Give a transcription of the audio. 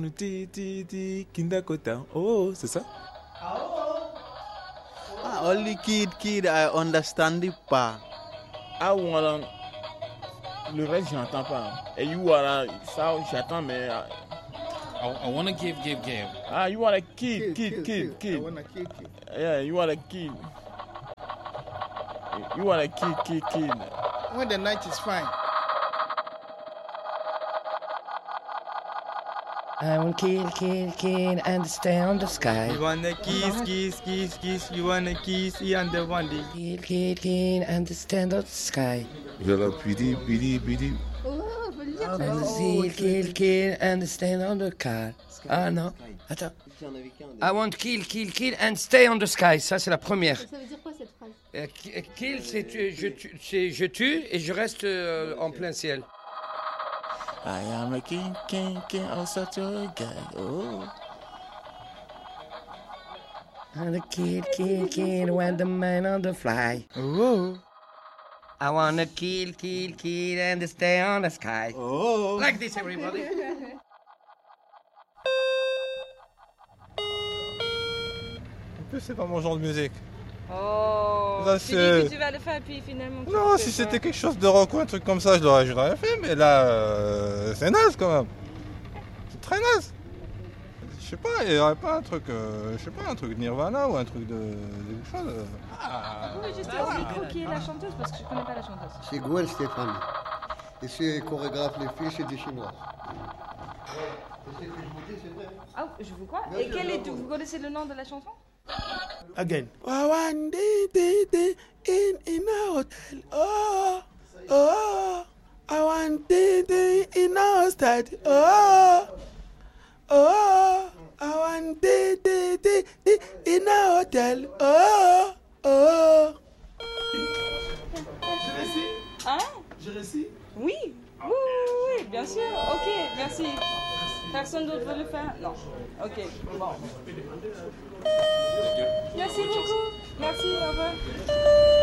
Oh, c'est ça? Ah, only kid, I understand it pas. Ah, voilà. Le reste, j'entends pas. Et you wanna, ça, j'attends, mais. I want to give. Ah, you want a kid. I want a kid. Yeah, you want a kid. You want a kid. When the night is fine. I want kill, and stay on the sky. You wanna kiss, you wanna kiss, and the one day. Kill, and stand on the sky. Voilà, pidi. Oh, faut le dire. I want kill, and stand on the car. Ah non, attends. I want kill, and stay on the sky. Ça, c'est la première. Ça veut dire quoi cette phrase? Kill, c'est je tue et je reste en plein ciel. I am a king of such a guy. Oh. And the kill, when the man on the fly. Oh. I wanna kill, and stay on the sky. Oh. Like this, everybody. En plus, c'est pas mon genre de musique. Oh, Là, tu dis c'est- que tu vas le faire, puis finalement... tu Non, le si fais c'était pas. quelque chose de rock ou un truc comme ça, je l'aurais fait, mais là, c'est naze quand même. C'est très naze. Je sais pas, il y aurait pas un truc, un truc Nirvana ou un truc de quelque chose. Vous pouvez juste dire au micro qui est la chanteuse, parce que je connais pas la chanteuse. C'est Gwen Stéphane. Et c'est chorégraphe les filles, c'est des Chinois. C'est ce que je vous dis, c'est vrai. Ah, je vous crois. Et quel est... Vous connaissez le nom de la chanson? Again. One day in a hotel. Oh, I want day in a hostel. Oh, I want day in a hotel. Oh. Hein? Je récite. Oui, bien sûr. Ok, merci. Personne d'autre veut le faire? Non. Ok, bon. Merci beaucoup. Merci, au revoir.